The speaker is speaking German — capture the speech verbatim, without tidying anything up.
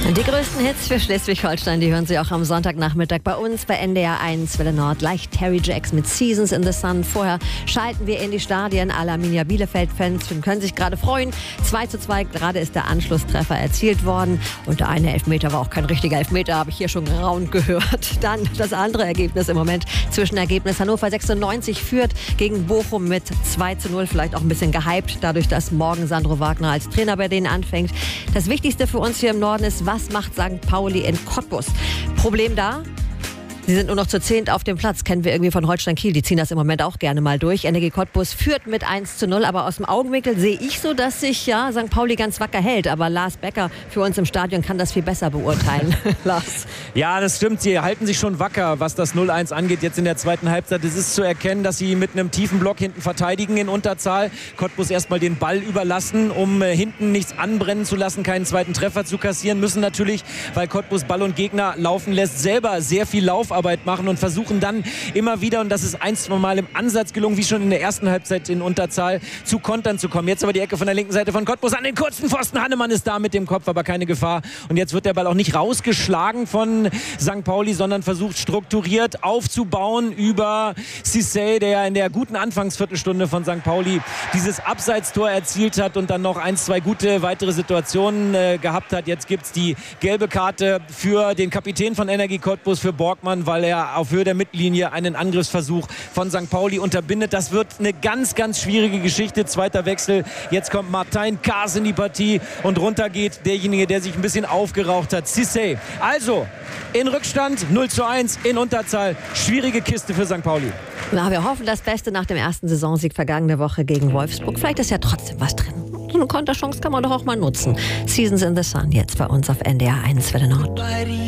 Die größten Hits für Schleswig-Holstein, die hören Sie auch am Sonntagnachmittag bei uns bei N D R eins Welle Nord. Gleich Terry Jacks mit Seasons in the Sun. Vorher schalten wir in die Stadien. Alle Arminia Bielefeld-Fans können sich gerade freuen. zwei zu zwei, gerade ist der Anschlusstreffer erzielt worden. Und der eine Elfmeter war auch kein richtiger Elfmeter, habe ich hier schon geraunt gehört. Dann das andere Ergebnis im Moment. Zwischenergebnis: Hannover sechsundneunzig führt gegen Bochum mit zwei zu null. Vielleicht auch ein bisschen gehypt, dadurch, dass morgen Sandro Wagner als Trainer bei denen anfängt. Das Wichtigste für uns hier im Norden ist, was macht Sankt Pauli in Cottbus? Problem da? Sie sind nur noch zu zehnt auf dem Platz. Kennen wir irgendwie von Holstein Kiel. Die ziehen das im Moment auch gerne mal durch. N R G Cottbus führt mit eins zu null. Aber aus dem Augenwinkel sehe ich so, dass sich ja Sankt Pauli ganz wacker hält. Aber Lars Becker für uns im Stadion kann das viel besser beurteilen. Lars. Ja, das stimmt. Sie halten sich schon wacker, was das null eins angeht. Jetzt in der zweiten Halbzeit. Es ist zu erkennen, dass sie mit einem tiefen Block hinten verteidigen in Unterzahl. Cottbus erstmal den Ball überlassen, um äh, hinten nichts anbrennen zu lassen, keinen zweiten Treffer zu kassieren. Müssen natürlich, weil Cottbus Ball und Gegner laufen lässt, selber sehr viel Laufarbeit machen und versuchen dann immer wieder, und das ist ein, zwei Mal im Ansatz gelungen, wie schon in der ersten Halbzeit in Unterzahl, zu Kontern zu kommen. Jetzt aber die Ecke von der linken Seite von Cottbus an den kurzen Pfosten. Hannemann ist da mit dem Kopf, aber keine Gefahr. Und jetzt wird der Ball auch nicht rausgeschlagen von Sankt Pauli, sondern versucht strukturiert aufzubauen über Cissé, der in der guten Anfangsviertelstunde von Sankt Pauli dieses Abseitstor erzielt hat und dann noch ein, zwei gute weitere Situationen äh, gehabt hat. Jetzt gibt es die gelbe Karte für den Kapitän von N R G Cottbus, für Borgmann, weil er auf Höhe der Mittellinie einen Angriffsversuch von Sankt Pauli unterbindet. Das wird eine ganz, ganz schwierige Geschichte. Zweiter Wechsel. Jetzt kommt Martin Kaas in die Partie und runter geht derjenige, der sich ein bisschen aufgeraucht hat. Cissé. Also in Rückstand, null zu eins in Unterzahl. Schwierige Kiste für Sankt Pauli. Na, wir hoffen das Beste nach dem ersten Saisonsieg vergangene Woche gegen Wolfsburg. Vielleicht ist ja trotzdem was drin. So eine Konterchance kann man doch auch mal nutzen. Seasons in the Sun jetzt bei uns auf N D R eins Welle Nord.